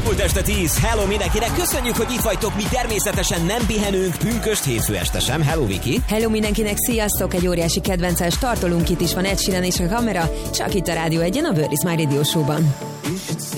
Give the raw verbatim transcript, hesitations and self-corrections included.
Elmúlt este tíz. Hello mindenkinek, köszönjük, hogy itt vagytok. Mi természetesen nem pihenünk, pünkösd hétfő este sem. Hello Viki. Hello mindenkinek, sziasztok. Egy óriási kedvences tartolunk, itt is van Ed Sheeran és a kamera. Csak itt a Rádió Egyen, a Word is My Radio Show-ban.